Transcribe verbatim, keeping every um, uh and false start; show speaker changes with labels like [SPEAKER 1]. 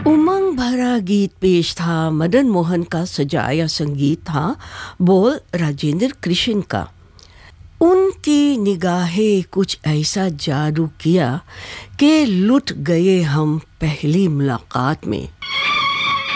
[SPEAKER 1] उमंग भरा गीत पेश था। मदन मोहन का सजाया संगीत था। बोल राजेंद्र कृष्ण का। उनकी निगाहें कुछ ऐसा जादू किया कि लुट गए हम पहली मुलाकात में।